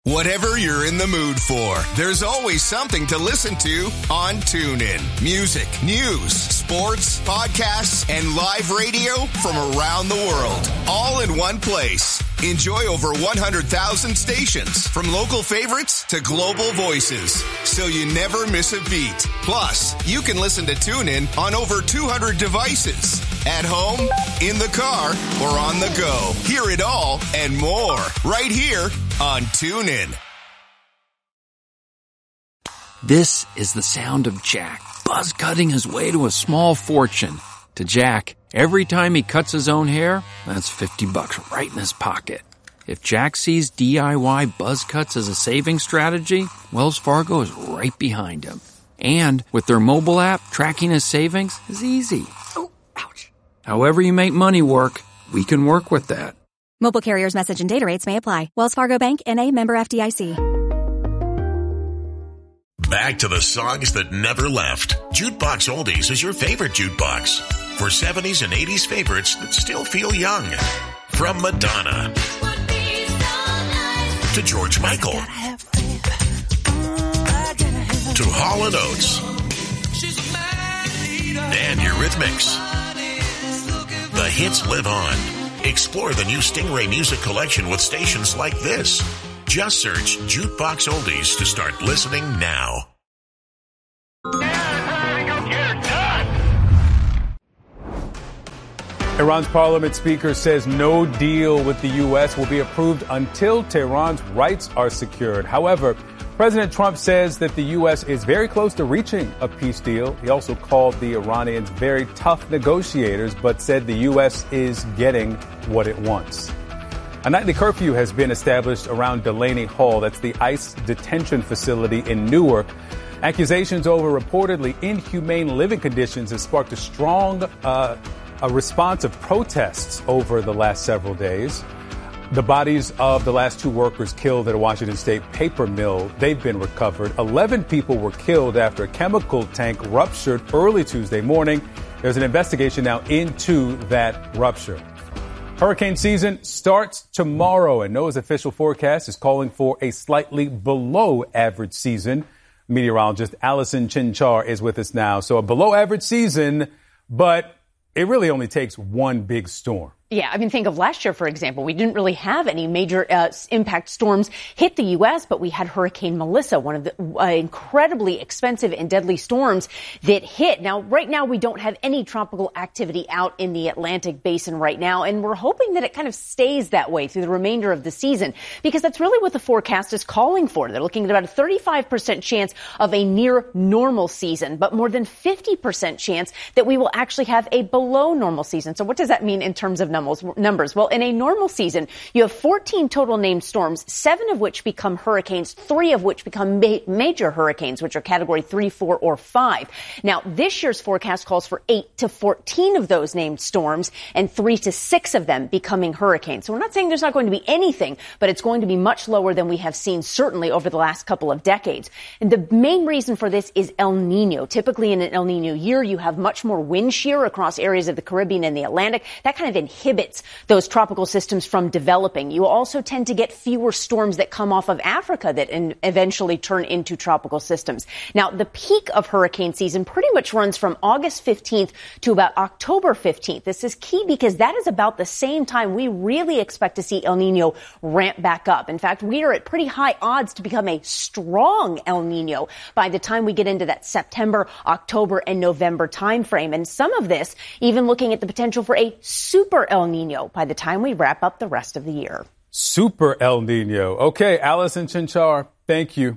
Whatever you're in the mood for, there's always something to listen to on TuneIn. Music, news, sports, podcasts, and live radio from around the world, all in one place. Enjoy over 100,000 stations, from local favorites to global voices, so you never miss a beat. Plus, you can listen to TuneIn on over 200 devices. At home, in the car, or on the go. Hear it all and more right here on TuneIn. This is the sound of Jack, buzz cutting his way to a small fortune. To Jack, every time he cuts his own hair, that's $50 right in his pocket. If Jack sees DIY buzz cuts as a saving strategy, Wells Fargo is right behind him. And with their mobile app, tracking his savings is easy. Oh, ouch. However you make money work, we can work with that. Mobile carriers' message and data rates may apply. Wells Fargo Bank, N.A., member FDIC. Back to the songs that never left. Jukebox Oldies is your favorite jukebox. For 70s and 80s favorites that still feel young. From Madonna to George Michael to Hall & Oates and Eurythmics. The hits live on. Explore the new Stingray music collection with stations like this. Just search Jukebox Oldies to start listening now. Iran's parliament speaker says no deal with the U.S. will be approved until Tehran's rights are secured. However, President Trump says that the U.S. is very close to reaching a peace deal. He also called the Iranians very tough negotiators, but said the U.S. is getting what it wants. A nightly curfew has been established around Delaney Hall. That's the ICE detention facility in Newark. Accusations over reportedly inhumane living conditions have sparked a strong a response of protests over the last several days. The bodies of the last two workers killed at a Washington State paper mill, they've been recovered. 11 people were killed after a chemical tank ruptured early Tuesday morning. There's an investigation now into that rupture. Hurricane season starts tomorrow, and NOAA's official forecast is calling for a slightly below average season. Meteorologist Allison Chinchar is with us now. So a below average season, but it really only takes one big storm. Yeah, I mean, think of last year, for example. We didn't really have any major impact storms hit the U.S., but we had Hurricane Melissa, one of the incredibly expensive and deadly storms that hit. Now, right now, we don't have any tropical activity out in the Atlantic basin right now, and we're hoping that it kind of stays that way through the remainder of the season, because that's really what the forecast is calling for. They're looking at about a 35% chance of a near normal season, but more than 50% chance that we will actually have a below normal season. So what does that mean in terms of numbers? Well, in a normal season, you have 14 total named storms, 7 of which become hurricanes, 3 of which become major hurricanes, which are category 3, 4, or 5. Now, this year's forecast calls for 8 to 14 of those named storms and 3 to 6 of them becoming hurricanes. So we're not saying there's not going to be anything, but it's going to be much lower than we have seen certainly over the last couple of decades. And the main reason for this is El Nino. Typically in an El Nino year, you have much more wind shear across areas of the Caribbean and the Atlantic. That kind of inhibits those tropical systems from developing. You also tend to get fewer storms that come off of Africa that eventually turn into tropical systems. Now, the peak of hurricane season pretty much runs from August 15th to about October 15th. This is key because that is about the same time we really expect to see El Nino ramp back up. In fact, we are at pretty high odds to become a strong El Nino by the time we get into that September, October, and November timeframe. And some of this even looking at the potential for a super El Nino by the time we wrap up the rest of the year. Super El Nino. Okay, Allison Chinchar, thank you.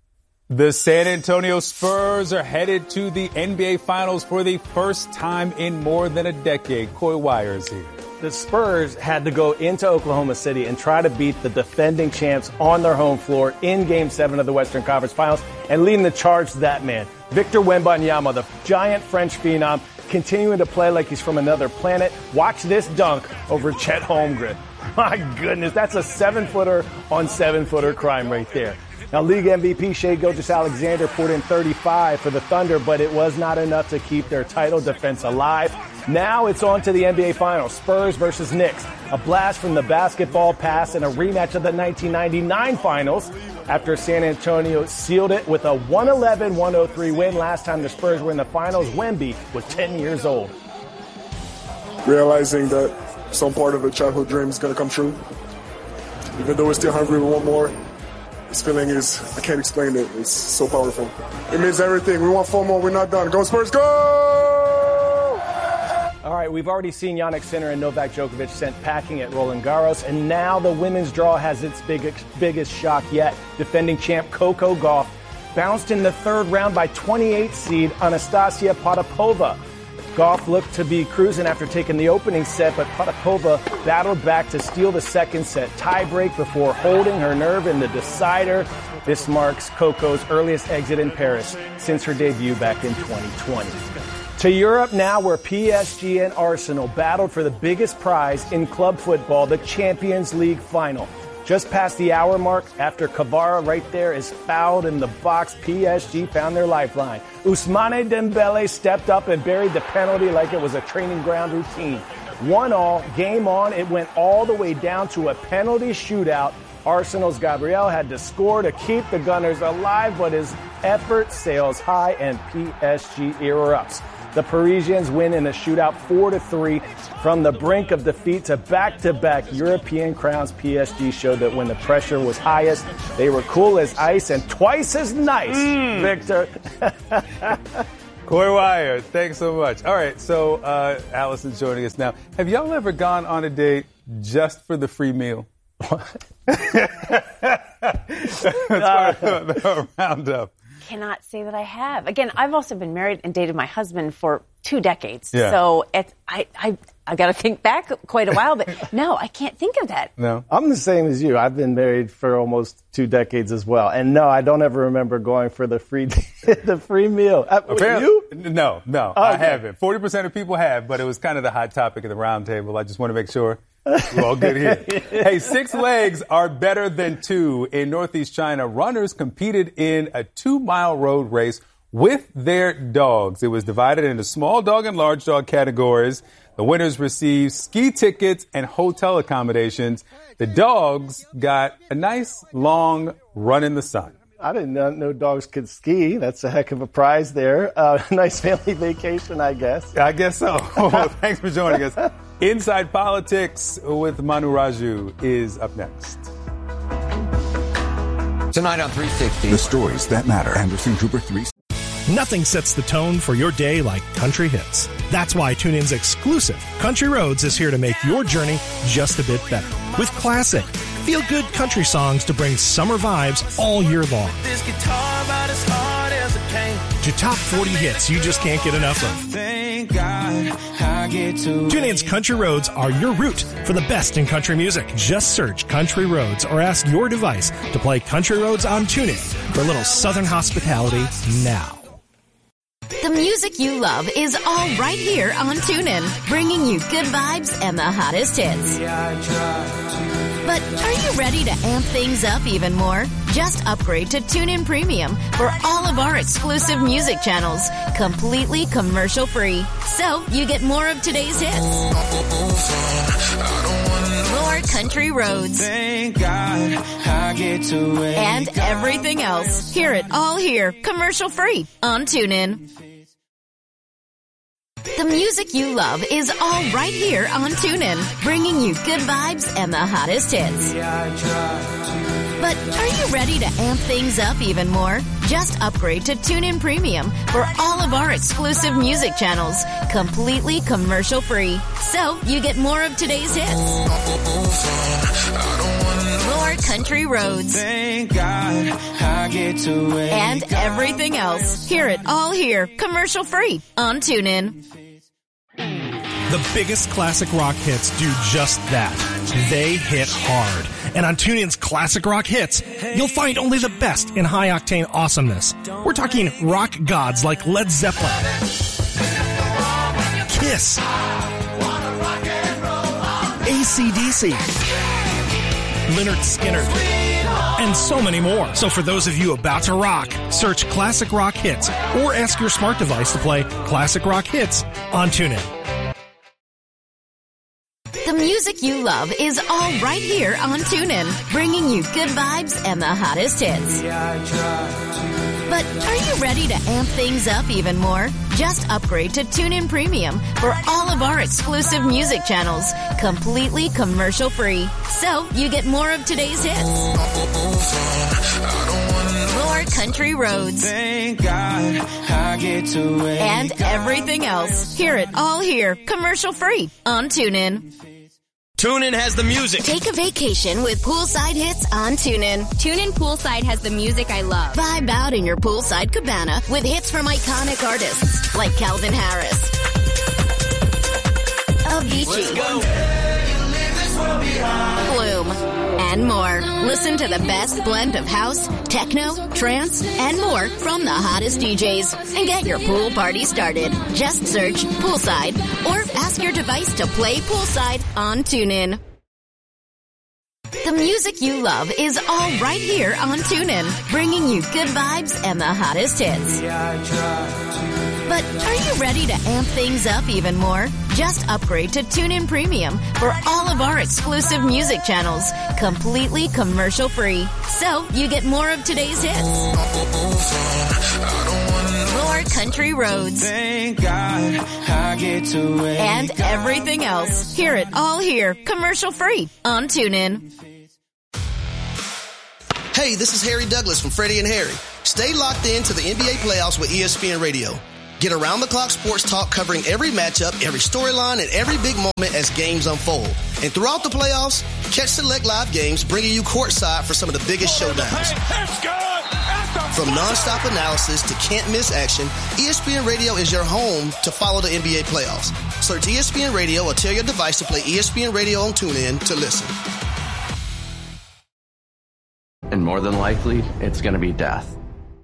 The San Antonio Spurs are headed to the NBA Finals for the first time in more than a decade. Coy Wire is here. The Spurs had to go into Oklahoma City and try to beat the defending champs on their home floor in Game 7 of the Western Conference Finals, and leading the charge to that man, Victor Wembanyama, the giant French phenom, continuing to play like he's from another planet. Watch this dunk over Chet Holmgren. My goodness, that's a 7-footer on 7-footer crime right there. Now, league MVP Shai Gilgeous-Alexander poured in 35 for the Thunder, but it was not enough to keep their title defense alive. Now it's on to the NBA Finals. Spurs versus Knicks. A blast from the basketball pass and a rematch of the 1999 Finals after San Antonio sealed it with a 111-103 win. Last time the Spurs were in the Finals, Wemby was 10 years old. Realizing that some part of a childhood dream is going to come true. Even though we're still hungry, we want more. This feeling is, I can't explain it. It's so powerful. It means everything. We want 4 more. We're not done. Go Spurs, go! All right, we've already seen Jannik Sinner and Novak Djokovic sent packing at Roland Garros, and now the women's draw has its biggest shock yet. Defending champ Coco Gauff bounced in the third round by 28 seed Anastasia Potapova. Gauff looked to be cruising after taking the opening set, but Potapova battled back to steal the second set tiebreak before holding her nerve in the decider. This marks Coco's earliest exit in Paris since her debut back in 2020. To Europe now, where PSG and Arsenal battled for the biggest prize in club football, the Champions League final. Just past the hour mark, after Kvara right there is fouled in the box, PSG found their lifeline. Ousmane Dembele stepped up and buried the penalty like it was a training ground routine. 1-1, game on. It went all the way down to a penalty shootout. Arsenal's Gabriel had to score to keep the Gunners alive, but his effort sails high and PSG erupts. The Parisians win in a shootout 4-3. From the brink of defeat to back-to-back European crowns, PSG showed that when the pressure was highest, they were cool as ice and twice as nice, Victor. Coy Wire, thanks so much. All right, so Allison's joining us now. Have y'all ever gone on a date just for the free meal? That's part of the roundup. Cannot say that I have. Again, I've also been married and dated my husband for 2 decades. Yeah. So I got to think back quite a while, but no, I can't think of that. No. I'm the same as you. I've been married for almost 2 decades as well. And no, I don't ever remember going for the free meal. You? No, I haven't. 40% of people have, but it was kind of the hot topic of the round table. I just want to make sure we're all good here. Hey, 6 legs are better than 2. In Northeast China, runners competed in a 2-mile road race with their dogs. It was divided into small dog and large dog categories. The winners received ski tickets and hotel accommodations. The dogs got a nice long run in the sun. I didn't know dogs could ski. That's a heck of a prize there. Nice family vacation, I guess. I guess so. Thanks for joining us. Inside Politics with Manu Raju is up next. Tonight on 360. The stories that matter. Anderson Cooper 3. Nothing sets the tone for your day like country hits. That's why TuneIn's exclusive Country Roads is here to make your journey just a bit better. With classic, feel-good country songs to bring summer vibes all year long. This guitar about as hard as it came. To top 40 hits you just can't get enough of. Thank God I get to. TuneIn's Country Roads are your route for the best in country music. Just search Country Roads or ask your device to play Country Roads on TuneIn for a little Southern hospitality now. The music you love is all right here on TuneIn, bringing you good vibes and the hottest hits. But are you ready to amp things up even more? Just upgrade to TuneIn Premium for all of our exclusive music channels, completely commercial-free. So you get more of today's hits. More country roads. Thank God I get to. And everything else. Hear it all here, commercial-free on TuneIn. The music you love is all right here on TuneIn, bringing you good vibes and the hottest hits. But are you ready to amp things up even more? Just upgrade to TuneIn Premium for all of our exclusive music channels, completely commercial-free. So you get more of today's hits. More country roads. Thank God I get to. And everything else. Hear it all here, commercial-free on TuneIn. The biggest classic rock hits do just that. They hit hard. And on TuneIn's Classic Rock Hits, you'll find only the best in high-octane awesomeness. We're talking rock gods like Led Zeppelin, Kiss, AC/DC, Lynyrd Skynyrd, and so many more. So for those of you about to rock, search Classic Rock Hits or ask your smart device to play Classic Rock Hits on TuneIn. music you love is all right here on TuneIn, bringing you good vibes and the hottest hits. But are you ready to amp things up even more? Just upgrade to TuneIn Premium for all of our exclusive music channels, completely commercial-free. So you get more of today's hits, more country roads, Thank God I get to wake and everything else. Hear it all here, commercial-free on TuneIn. TuneIn has the music. Take a vacation with poolside hits on TuneIn. TuneIn Poolside has the music I love. Vibe out in your poolside cabana with hits from iconic artists like Calvin Harris, Avicii, Flume, and more. Listen to the best blend of house, techno, trance, and more from the hottest DJs. And get your pool party started. Just search Poolside or ask your device to play Poolside on TuneIn. The music you love is all right here on TuneIn, bringing you good vibes and the hottest hits. But are you ready to amp things up even more? Just upgrade to TuneIn Premium for all of our exclusive music channels, completely commercial-free. So you get more of today's hits, more country roads, Thank God I get to wake and everything else. Hear it all here, commercial-free on TuneIn. Hey, this is Harry Douglas from Freddie and Harry. Stay locked in to the NBA playoffs with ESPN Radio. Get around-the-clock sports talk covering every matchup, every storyline, and every big moment as games unfold. And throughout the playoffs, catch select live games bringing you courtside for some of the biggest showdowns. From nonstop analysis to can't-miss action, ESPN Radio is your home to follow the NBA playoffs. Search ESPN Radio or tell your device to play ESPN Radio on TuneIn to listen. And more than likely, it's going to be death.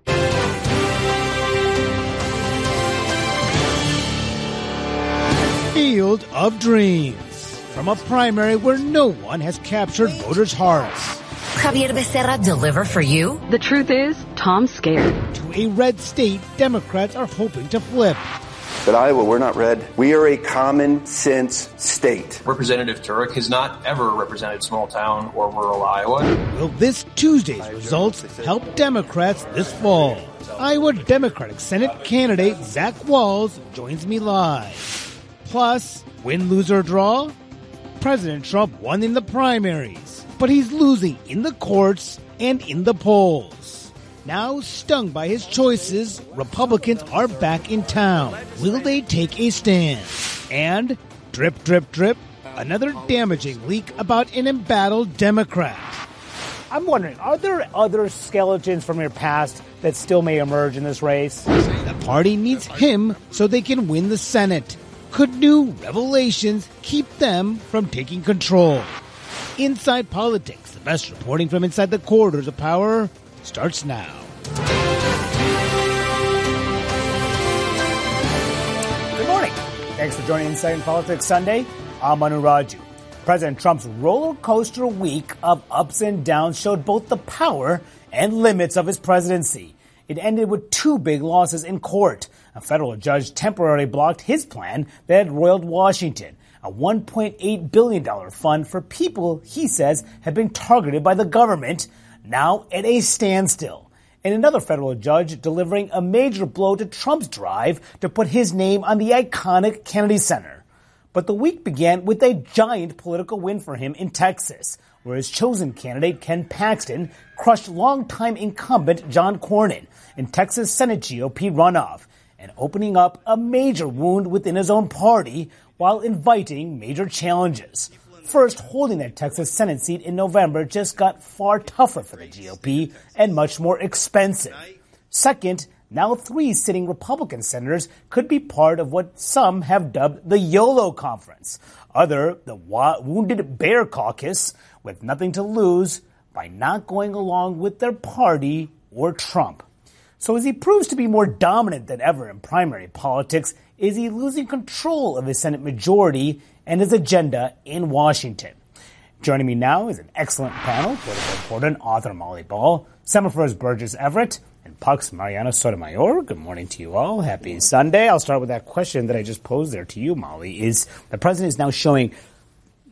Field of Dreams. From a primary where no one has captured voters' hearts. Javier Becerra deliver for you? The truth is, Tom's scared. To a red state Democrats are hoping to flip. At Iowa, we're not red. We are a common sense state. Representative Turek has not ever represented small town or rural Iowa. Will this Tuesday's results help Democrats this fall? Iowa Democratic Senate candidate Zach Walz joins me live. Plus, win, lose, or draw? President Trump won in the primaries, but he's losing in the courts and in the polls. Now stung by his choices, Republicans are back in town. Will they take a stand? And, drip, drip, drip, another damaging leak about an embattled Democrat. I'm wondering, are there other skeletons from your past that still may emerge in this race? The party needs him so they can win the Senate. Could new revelations keep them from taking control? Inside Politics, the best reporting from inside the corridors of power, starts now. Good morning. Thanks for joining Inside in Politics Sunday. I'm Manu Raju. President Trump's roller coaster week of ups and downs showed both the power and limits of his presidency. It ended with two big losses in court. A federal judge temporarily blocked his plan that had roiled Washington, a $1.8 billion fund for people he says have been targeted by the government, now at a standstill. And another federal judge delivering a major blow to Trump's drive to put his name on the iconic Kennedy Center. But the week began with a giant political win for him in Texas, where his chosen candidate, Ken Paxton, crushed longtime incumbent John Cornyn in Texas Senate GOP runoff, and opening up a major wound within his own party while inviting major challenges. First, holding that Texas Senate seat in November just got far tougher for the GOP and much more expensive. Second, now 3 sitting Republican senators could be part of what some have dubbed the YOLO Conference, the Wounded Bear Caucus, with nothing to lose by not going along with their party or Trump. So as he proves to be more dominant than ever in primary politics, is he losing control of his Senate majority and his agenda in Washington? Joining me now is an excellent panel, political reporter and author Molly Ball, Semaphores Burgess Everett, and Puck's Mariano Sotomayor. Good morning to you all. Happy Sunday. I'll start with that question that I just posed there to you, Molly. Is the president is now showing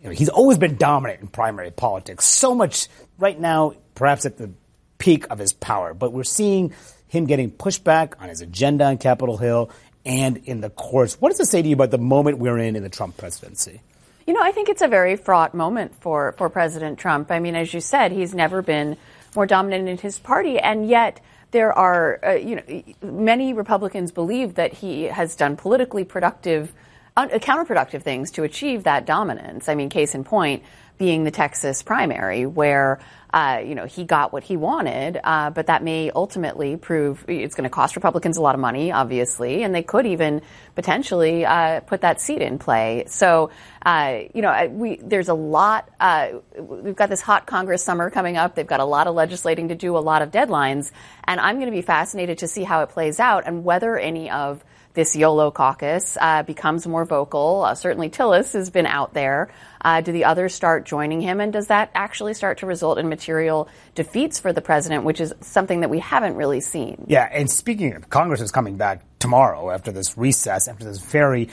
he's always been dominant in primary politics. So much right now, perhaps at the peak of his power. But we're seeing him getting pushback on his agenda on Capitol Hill and in the courts. What does it say to you about the moment we're in the Trump presidency? I think it's a very fraught moment for President Trump. I mean, as you said, he's never been more dominant in his party, and yet there are, many Republicans believe that he has done politically counterproductive things to achieve that dominance. I mean, case in point being the Texas primary, where he got what he wanted, but that may ultimately prove it's going to cost Republicans a lot of money, obviously, and they could even potentially put that seat in play. So, there's a lot. We've got this hot Congress summer coming up. They've got a lot of legislating to do, a lot of deadlines, and I'm going to be fascinated to see how it plays out and whether any of this YOLO caucus becomes more vocal. Certainly Tillis has been out there. Do the others start joining him? And does that actually start to result in material defeats for the president, which is something that we haven't really seen? Yeah, and speaking of, Congress is coming back tomorrow after this recess, after this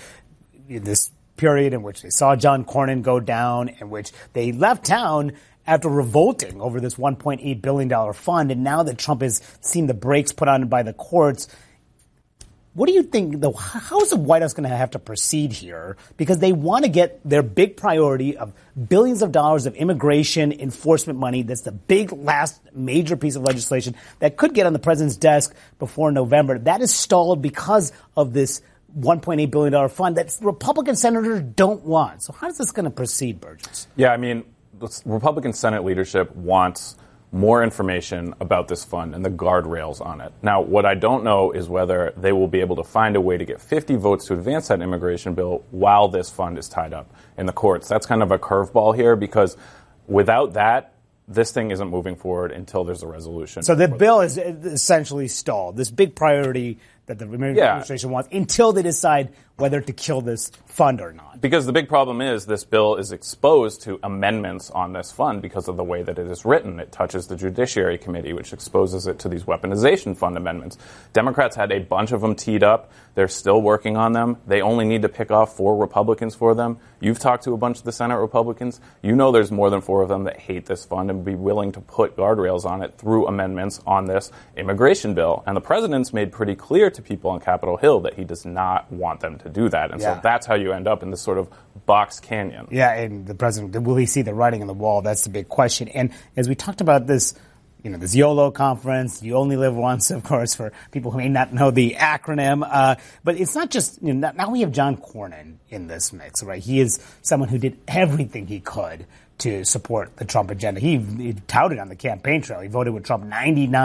period in which they saw John Cornyn go down, in which they left town after revolting over this $1.8 billion fund. And now that Trump has seen the brakes put on by the courts, what do you think, how is the White House going to have to proceed here? Because they want to get their big priority of billions of dollars of immigration enforcement money. That's the big last major piece of legislation that could get on the president's desk before November. That is stalled because of this $1.8 billion fund that Republican senators don't want. So how is this going to proceed, Burgess? Yeah, I mean, the Republican Senate leadership wants more information about this fund and the guardrails on it. Now, what I don't know is whether they will be able to find a way to get 50 votes to advance that immigration bill while this fund is tied up in the courts. That's kind of a curveball here, because without that, this thing isn't moving forward until there's a resolution. So the bill is essentially stalled. This big priority that the administration wants until they decide whether to kill this fund or not. Because the big problem is this bill is exposed to amendments on this fund because of the way that it is written. It touches the Judiciary Committee, which exposes it to these weaponization fund amendments. Democrats had a bunch of them teed up. They're still working on them. They only need to pick off 4 Republicans for them. You've talked to a bunch of the Senate Republicans. You know there's more than 4 of them that hate this fund and be willing to put guardrails on it through amendments on this immigration bill. And the president's made pretty clear to people on Capitol Hill that he does not want them to do that. And so that's how you end up in this sort of box canyon. Yeah, and the president, will he see the writing on the wall? That's the big question. And as we talked about this, this YOLO conference, you only live once, of course, for people who may not know the acronym. But it's not just, now we have John Cornyn in this mix, right? He is someone who did everything he could to support the Trump agenda. He touted on the campaign trail. He voted with Trump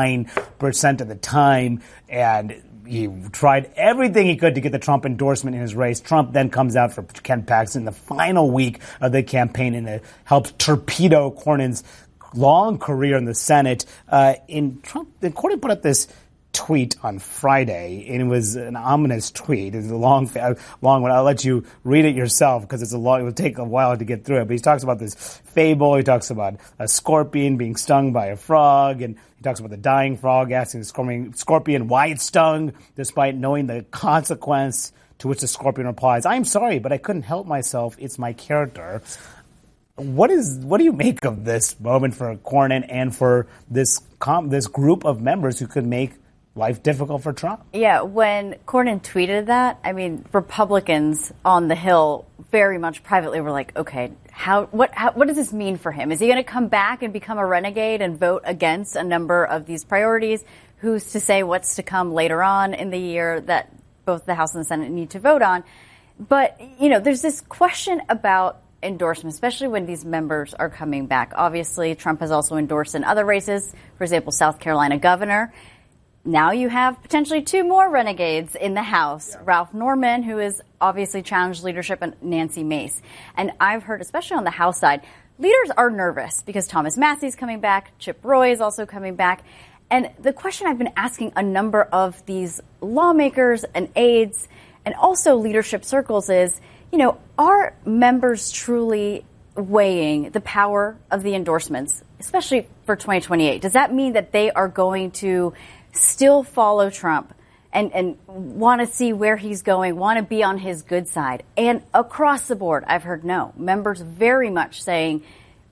99% of the time, and he tried everything he could to get the Trump endorsement in his race. Trump then comes out for Ken Paxton in the final week of the campaign, and it helped torpedo Cornyn's long career in the Senate. Cornyn put up this tweet on Friday, and it was an ominous tweet. It's a long one. I'll let you read it yourself because it will take a while to get through it. But he talks about this fable. He talks about a scorpion being stung by a frog, and he talks about the dying frog asking the scorpion why it stung, despite knowing the consequence, to which the scorpion replies, "I'm sorry, but I couldn't help myself. It's my character." What do you make of this moment for Cornyn and for this group of members who could make life difficult for Trump? Yeah, when Cornyn tweeted that, I mean, Republicans on the Hill very much privately were like, okay, what does this mean for him? Is he going to come back and become a renegade and vote against a number of these priorities? Who's to say what's to come later on in the year that both the House and the Senate need to vote on? But, there's this question about endorsement, especially when these members are coming back. Obviously, Trump has also endorsed in other races, for example, South Carolina governor. Now you have potentially 2 more renegades in the House, Ralph Norman, who has obviously challenged leadership, and Nancy Mace. And I've heard, especially on the House side, leaders are nervous because Thomas Massie's coming back, Chip Roy is also coming back. And the question I've been asking a number of these lawmakers and aides and also leadership circles is, are members truly weighing the power of the endorsements, especially for 2028? Does that mean that they are going to still follow Trump and want to see where he's going, want to be on his good side. And across the board, I've heard no. Members very much saying,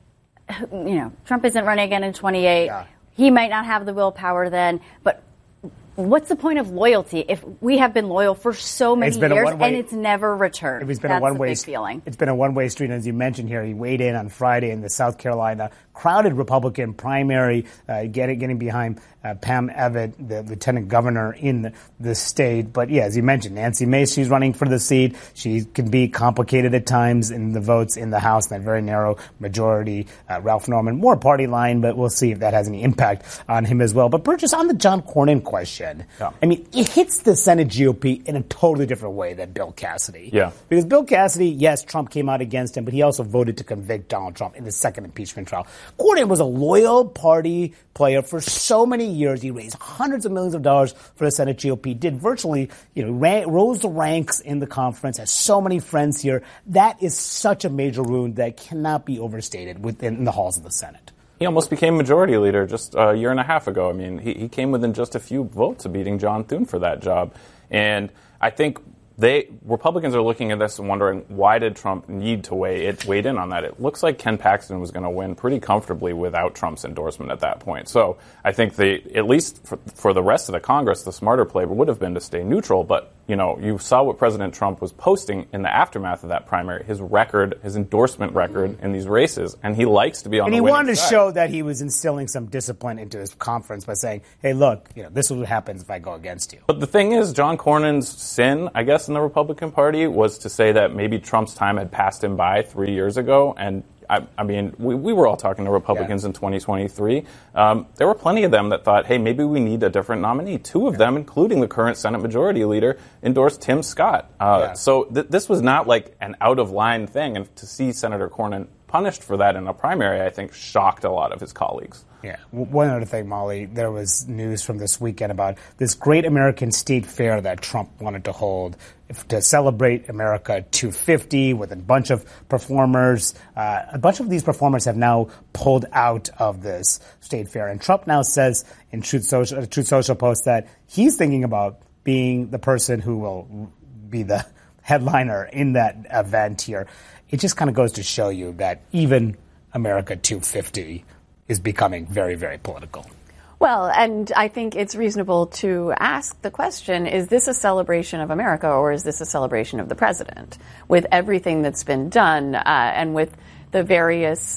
Trump isn't running again in 28. Yeah. He might not have the willpower then, but what's the point of loyalty if we have been loyal for so many years and it's never returned? It's been a one-way feeling. It's been a one-way street, as you mentioned here. He weighed in on Friday in the South Carolina crowded Republican primary, getting behind Pam Abbott, the lieutenant governor in the state. But yeah, as you mentioned, Nancy Mace, she's running for the seat. She can be complicated at times in the votes in the House, that very narrow majority. Ralph Norman, more party line, but we'll see if that has any impact on him as well. But Burgess, on the John Cornyn question, I mean, it hits the Senate GOP in a totally different way than Bill Cassidy. Yeah. Because Bill Cassidy, yes, Trump came out against him, but he also voted to convict Donald Trump in the second impeachment trial. Cornyn was a loyal party player for so many years. He raised hundreds of millions of dollars for the Senate GOP, did virtually, rose the ranks in the conference, has so many friends here. That is such a major wound that cannot be overstated within the halls of the Senate. He almost became majority leader just a year and a half ago. I mean, he came within just a few votes of beating John Thune for that job. And I think Republicans are looking at this and wondering, why did Trump need to weigh in on that? It looks like Ken Paxton was going to win pretty comfortably without Trump's endorsement at that point. So I think at least for the rest of the Congress, the smarter play would have been to stay neutral. But, you saw what President Trump was posting in the aftermath of that primary, his endorsement record in these races. And he likes to be on the winning side. And he wanted to show that he was instilling some discipline into his conference by saying, hey, look, this is what happens if I go against you. But the thing is, John Cornyn's sin, I guess, in the Republican Party was to say that maybe Trump's time had passed him by 3 years ago. And I mean, we were all talking to Republicans in 2023. There were plenty of them that thought, hey, maybe we need a different nominee. Two of them, including the current Senate Majority Leader, endorsed Tim Scott. So this was not like an out-of-line thing. And to see Senator Cornyn punished for that in a primary, I think, shocked a lot of his colleagues. Yeah. One other thing, Molly, there was news from this weekend about this Great American State Fair that Trump wanted to hold to celebrate America 250 with a bunch of performers. A bunch of these performers have now pulled out of this state fair. And Trump now says in Truth Social post that he's thinking about being the person who will be the headliner in that event here. It just kind of goes to show you that even America 250 is becoming very, very political. Well, and I think it's reasonable to ask the question, is this a celebration of America or is this a celebration of the president? With everything that's been done and with the various,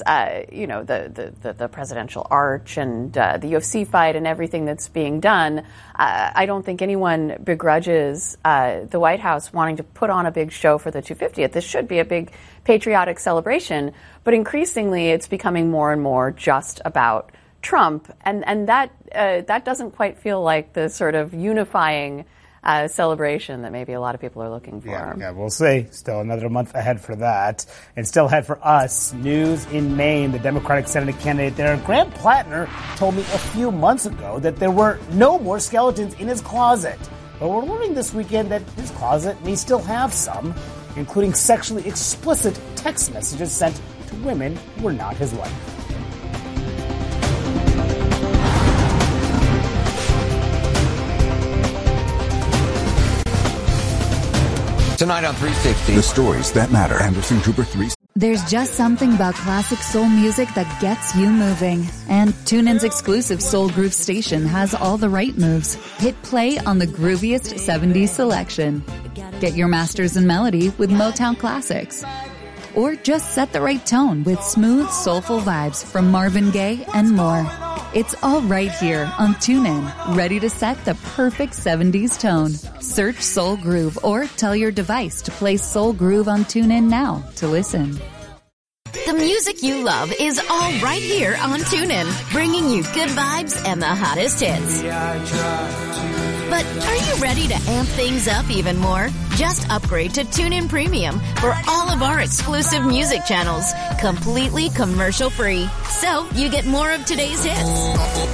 the presidential arch and the UFC fight and everything that's being done, I don't think anyone begrudges the White House wanting to put on a big show for the 250th. This should be a big patriotic celebration, but increasingly it's becoming more and more just about Trump, and that doesn't quite feel like the sort of unifying celebration that maybe a lot of people are looking for. Yeah, we'll see. Still another month ahead for that. And still ahead for us, news in Maine. The Democratic Senate candidate there, Grant Plattner, told me a few months ago that there were no more skeletons in his closet. But we're learning this weekend that his closet may still have some, including sexually explicit text messages sent to women who were not his wife. Tonight on 360. The stories that matter. Anderson Cooper 360. There's just something about classic soul music that gets you moving. And TuneIn's exclusive Soul Groove station has all the right moves. Hit play on the grooviest 70s selection. Get your masters in melody with Motown classics. Or just set the right tone with smooth, soulful vibes from Marvin Gaye and more. It's all right here on TuneIn, ready to set the perfect 70s tone. Search Soul Groove or tell your device to play Soul Groove on TuneIn now to listen. The music you love is all right here on TuneIn, bringing you good vibes and the hottest hits. But are you ready to amp things up even more? Just upgrade to TuneIn Premium for all of our exclusive music channels, completely commercial-free. So you get more of today's hits,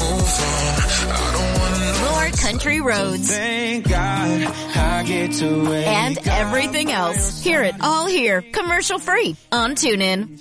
more country roads, Thank God I get to wake and everything else. Hear it all here, commercial-free on TuneIn.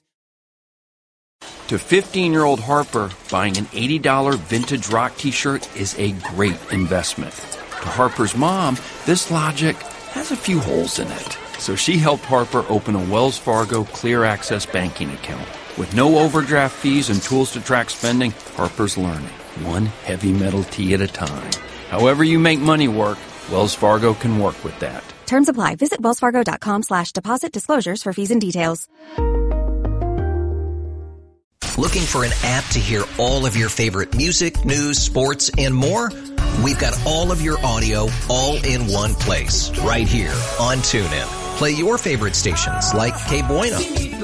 To 15-year-old Harper, buying an $80 vintage rock t-shirt is a great investment. To Harper's mom, this logic has a few holes in it. So she helped Harper open a Wells Fargo Clear Access banking account. With no overdraft fees and tools to track spending, Harper's learning, one heavy metal tea at a time. However you make money work, Wells Fargo can work with that. Terms apply. Visit wellsfargo.com/deposit disclosures for fees and details. Looking for an app to hear all of your favorite music, news, sports, and more? We've got all of your audio all in one place, right here on TuneIn. Play your favorite stations like Que Bueno,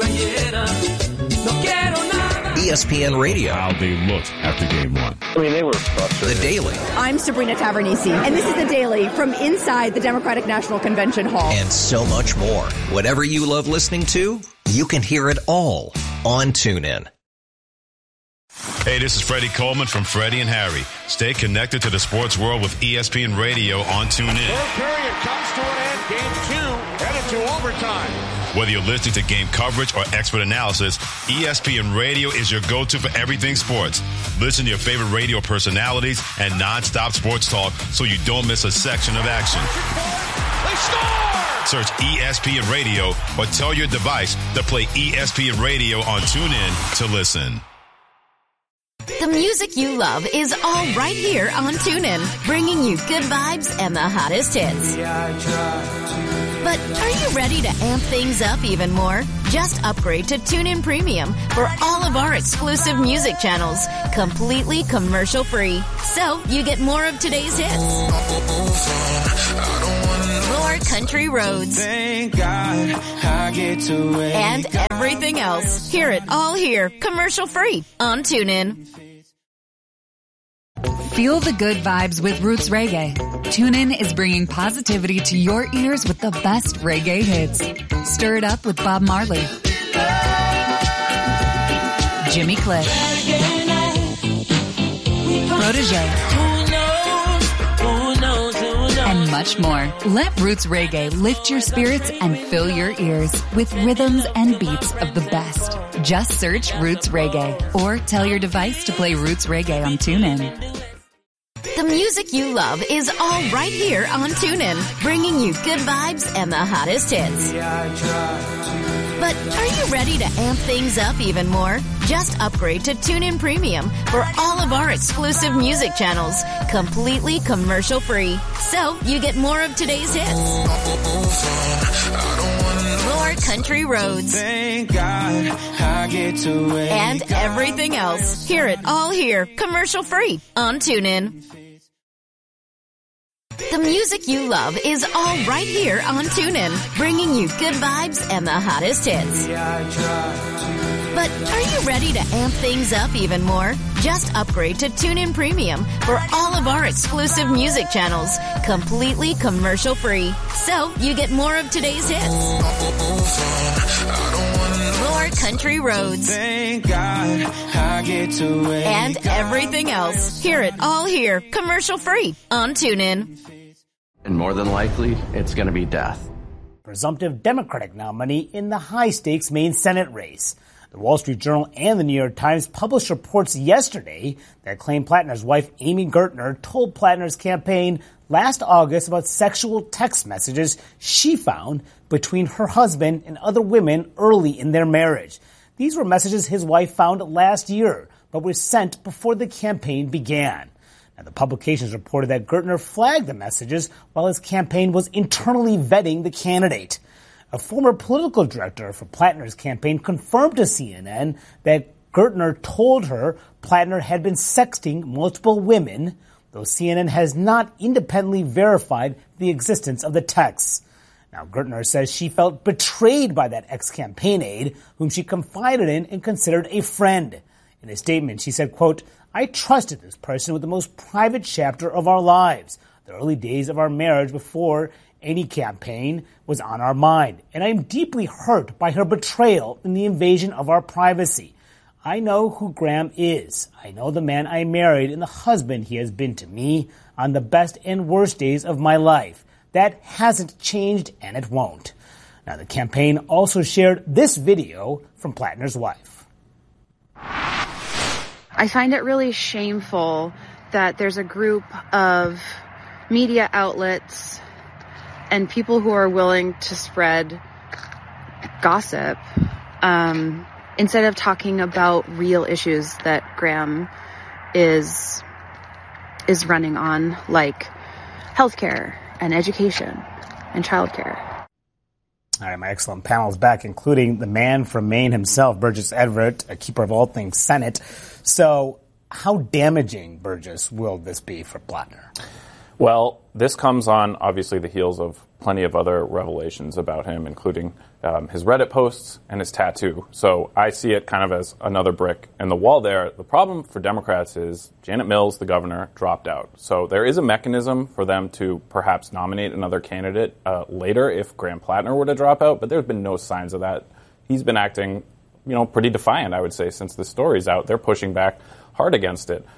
ESPN Radio. How they looked after game one. I mean, they were frustrated. The Daily. I'm Sabrina Tavernisi, and this is The Daily from inside the Democratic National Convention Hall. And so much more. Whatever you love listening to, you can hear it all on TuneIn. Hey, this is Freddie Coleman from Freddie and Harry. Stay connected to the sports world with ESPN Radio on TuneIn. Third period comes to an end. Game 2 headed to overtime. Whether you're listening to game coverage or expert analysis, ESPN Radio is your go-to for everything sports. Listen to your favorite radio personalities and non-stop sports talk so you don't miss a section of action. They score! Search ESPN Radio or tell your device to play ESPN Radio on TuneIn to listen. The music you love is all right here on TuneIn, bringing you good vibes and the hottest hits. But are you ready to amp things up even more? Just upgrade to TuneIn Premium for all of our exclusive music channels, completely commercial-free. So you get more of today's hits, more country roads, thank God I get to wait. And everything else. Hear it all here, commercial-free on TuneIn. Feel the good vibes with Roots Reggae. TuneIn is bringing positivity to your ears with the best reggae hits. Stir it up with Bob Marley, Jimmy Cliff, Protégé, and much more. Let Roots Reggae lift your spirits and fill your ears with rhythms and beats of the best. Just search Roots Reggae or tell your device to play Roots Reggae on TuneIn. The music you love is all right here on TuneIn, bringing you good vibes and the hottest hits. But are you ready to amp things up even more? Just upgrade to TuneIn Premium for all of our exclusive music channels, completely commercial-free. So you get more of today's hits, more country roads, thank God I get to wait. And everything else. Hear it all here, commercial-free on TuneIn. The music you love is all right here on TuneIn, bringing you good vibes and the hottest hits. But are you ready to amp things up even more? Just upgrade to TuneIn Premium for all of our exclusive music channels, completely commercial-free. So you get more of today's hits, more country roads, thank God I get to wait. And everything else. Hear it all here, commercial-free on TuneIn. And more than likely, it's going to be death. Presumptive Democratic nominee in the high-stakes Maine Senate race. The Wall Street Journal and the New York Times published reports yesterday that claim Plattner's wife, Amy Gertner, told Plattner's campaign last August about sexual text messages she found between her husband and other women early in their marriage. These were messages his wife found last year, but were sent before the campaign began. Now, the publications reported that Gertner flagged the messages while his campaign was internally vetting the candidate. A former political director for Plattner's campaign confirmed to CNN that Gertner told her Plattner had been sexting multiple women, though CNN has not independently verified the existence of the texts. Now, Gertner says she felt betrayed by that ex-campaign aide, whom she confided in and considered a friend. In a statement, she said, quote, "I trusted this person with the most private chapter of our lives, the early days of our marriage before any campaign was on our mind, and I am deeply hurt by her betrayal and the invasion of our privacy. I know who Graham is. I know the man I married and the husband he has been to me on the best and worst days of my life. That hasn't changed, and it won't." Now, the campaign also shared this video from Plattner's wife. I find it really shameful that there's a group of media outlets and people who are willing to spread gossip instead of talking about real issues that Graham is running on, like healthcare and education and childcare. All right, my excellent panel is back, including the man from Maine himself, Burgess Everett, a keeper of all things Senate. So how damaging, Burgess, will this be for Plattner? Well, this comes on, obviously, the heels of plenty of other revelations about him, including his Reddit posts and his tattoo. So I see it kind of as another brick in the wall there. The problem for Democrats is Janet Mills, the governor, dropped out. So there is a mechanism for them to perhaps nominate another candidate later if Graham Plattner were to drop out, but there's been no signs of that. He's been acting, pretty defiant, I would say, since the story's out. They're pushing back hard against it.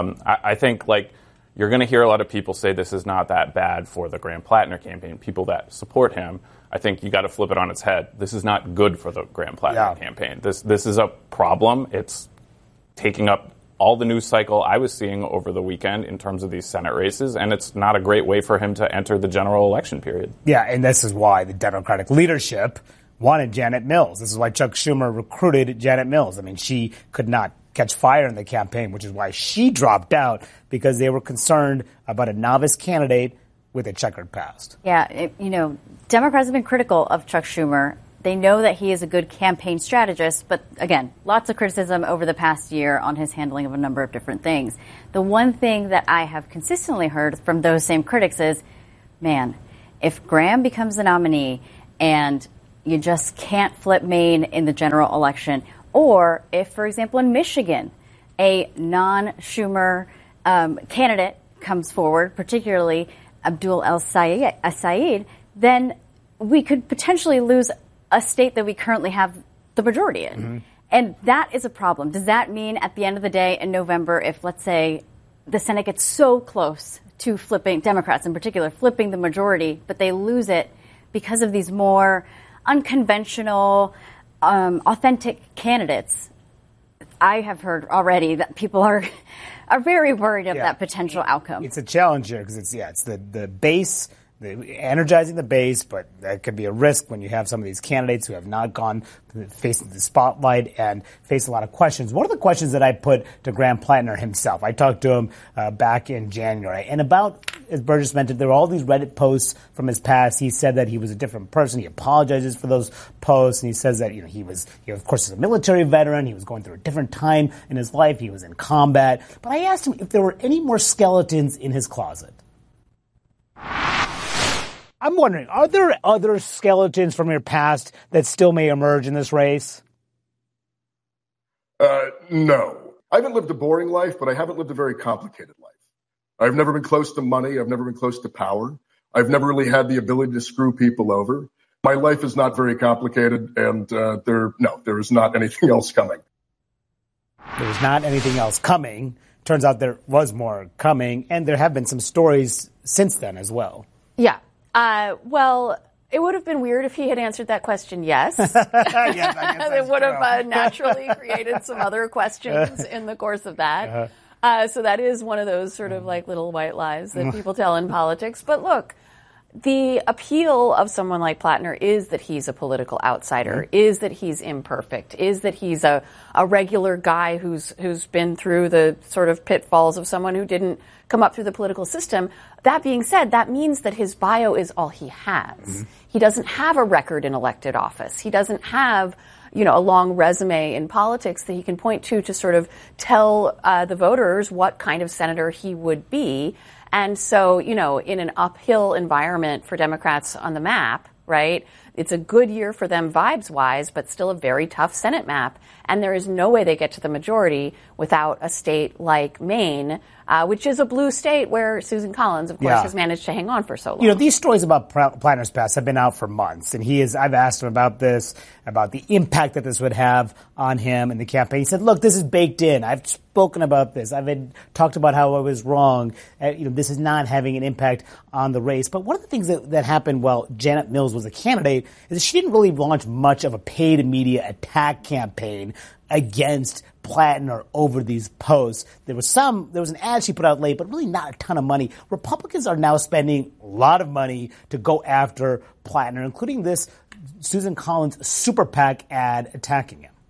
I think, you're going to hear a lot of people say this is not that bad for the Graham Plattner campaign, people that support him. I think you got to flip it on its head. This is not good for the Graham Plattner campaign. This is a problem. It's taking up all the news cycle I was seeing over the weekend in terms of these Senate races, and it's not a great way for him to enter the general election period. Yeah, and this is why the Democratic leadership wanted Janet Mills. This is why Chuck Schumer recruited Janet Mills. I mean, she could not catch fire in the campaign, which is why she dropped out, because they were concerned about a novice candidate with a checkered past. Yeah, Democrats have been critical of Chuck Schumer. They know that he is a good campaign strategist, but again, lots of criticism over the past year on his handling of a number of different things. The one thing that I have consistently heard from those same critics is, man, if Graham becomes the nominee and you just can't flip Maine in the general election, or if, for example, in Michigan, a non-Schumer candidate comes forward, particularly Abdul El-Sayed, then we could potentially lose a state that we currently have the majority in. Mm-hmm. And that is a problem. Does that mean at the end of the day in November, if, let's say, the Senate gets so close to flipping, Democrats in particular, flipping the majority, but they lose it because of these more unconventional, authentic candidates? I have heard already that people are very worried of that potential outcome. It's a challenge here because it's the base, energizing the base, but that could be a risk when you have some of these candidates who have not gone facing the spotlight and face a lot of questions. One of the questions that I put to Graham Plattner himself, I talked to him back in January, and about, as Burgess mentioned, there were all these Reddit posts from his past. He said that he was a different person. He apologizes for those posts, and he says that he of course is a military veteran. He was going through a different time in his life. He was in combat. But I asked him if there were any more skeletons in his closet. I'm wondering, are there other skeletons from your past that still may emerge in this race? No. I haven't lived a boring life, but I haven't lived a very complicated life. I've never been close to money. I've never been close to power. I've never really had the ability to screw people over. My life is not very complicated, and there is not anything else coming. There's not anything else coming. Turns out there was more coming, and there have been some stories since then as well. Yeah. Well, it would have been weird if he had answered that question yes. Yes, I guess it would have naturally created some other questions in the course of that. So that is one of those sort of like little white lies that people tell in politics. But look, the appeal of someone like Plattner is that he's a political outsider, is that he's imperfect, is that he's a regular guy who's been through the sort of pitfalls of someone who didn't come up through the political system. That being said, that means that his bio is all he has. Mm-hmm. He doesn't have a record in elected office. He doesn't have, a long resume in politics that he can point to sort of tell the voters what kind of senator he would be. And so, in an uphill environment for Democrats on the map, right, it's a good year for them vibes-wise, but still a very tough Senate map. And there is no way they get to the majority without a state like Maine, which is a blue state where Susan Collins, of course, has managed to hang on for so long. These stories about Plattner's past have been out for months, and I've asked him about this, about the impact that this would have on him in the campaign. He said, look, this is baked in. I've spoken about this. I've talked about how I was wrong. This is not having an impact on the race. But one of the things that happened while Janet Mills was a candidate is that she didn't really launch much of a paid media attack campaign against Plattner over these posts. There was an ad she put out late, but really not a ton of money. Republicans are now spending a lot of money to go after Plattner, including this Susan Collins Super PAC ad attacking him.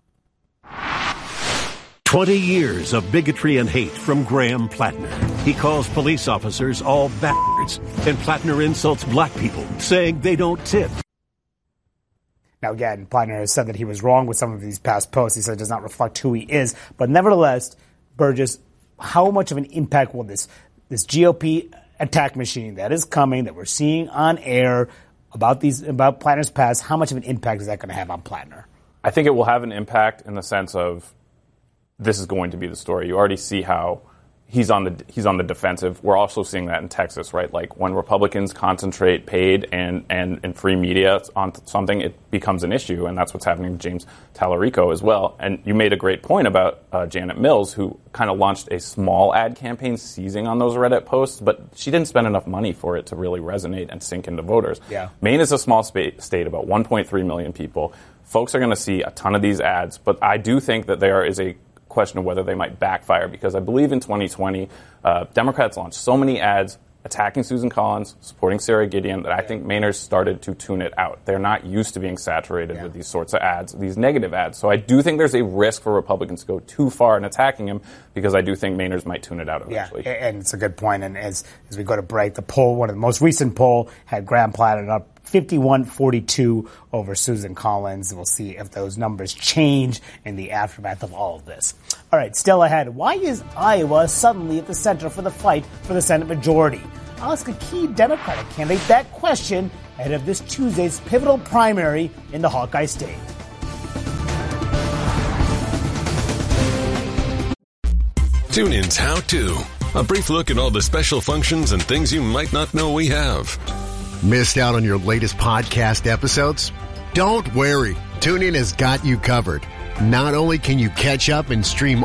20 years of bigotry and hate from Graham Plattner. He calls police officers all bastards, and Plattner insults black people, saying they don't tip. Now, again, Plattner has said that he was wrong with some of these past posts. He said it does not reflect who he is. But nevertheless, Burgess, how much of an impact will this GOP attack machine that is coming, that we're seeing on air about Plattner's past, how much of an impact is that going to have on Plattner? I think it will have an impact in the sense of this is going to be the story. You already see how he's on the defensive. We're also seeing that in Texas, right? Like when Republicans concentrate paid and free media on something, it becomes an issue, and that's what's happening to James Tallarico as well. And you made a great point about Janet Mills, who kind of launched a small ad campaign seizing on those Reddit posts, but she didn't spend enough money for it to really resonate and sink into voters. Yeah. Maine is a small state, about 1.3 million people. Folks are going to see a ton of these ads, but I do think that there is a question of whether they might backfire, because I believe in 2020, Democrats launched so many ads attacking Susan Collins, supporting Sarah Gideon, that I think Mainers started to tune it out. They're not used to being saturated with these sorts of ads, these negative ads. So I do think there's a risk for Republicans to go too far in attacking him, because I do think Mainers might tune it out eventually. Yeah, and it's a good point. And as we go to break, the poll, one of the most recent poll, had Graham Plattner up 51-42 over Susan Collins. We'll see if those numbers change in the aftermath of all of this. All right, still ahead. Why is Iowa suddenly at the center for the fight for the Senate majority? I'll ask a key Democratic candidate that question ahead of this Tuesday's pivotal primary in the Hawkeye State. TuneIn's How To. A brief look at all the special functions and things you might not know we have. Missed out on your latest podcast episodes? Don't worry. TuneIn has got you covered. Not only can you catch up and stream